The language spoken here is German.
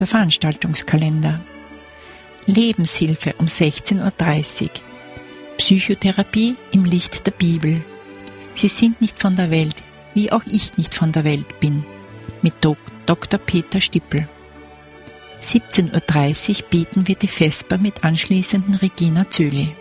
Der Veranstaltungskalender. Lebenshilfe um 16:30 Uhr. Psychotherapie im Licht der Bibel. Sie sind nicht von der Welt, wie auch ich nicht von der Welt bin. Mit Dr. Peter Stippel. 17:30 Uhr beten wir die Vesper mit anschließenden Regina Zöli.